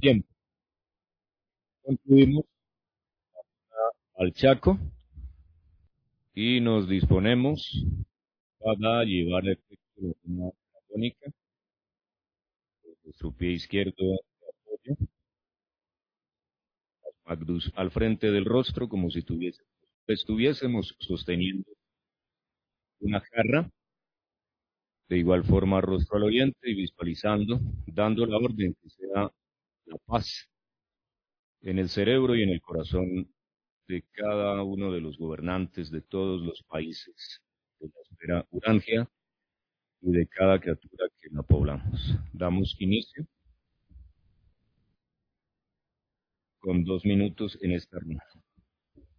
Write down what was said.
tiempo. Concluimos al Chaco y nos disponemos para llevar efecto de una tónica. Nuestro pie izquierdo de apoyo, Magnus al frente del rostro, como si estuviésemos sosteniendo una jarra. De igual forma, rostro al oriente y visualizando, dando la orden que sea la paz en el cerebro y en el corazón de cada uno de los gobernantes de todos los países de la esfera Urangia y de cada criatura que la poblamos. Damos inicio con 2 minutos en esta ronda.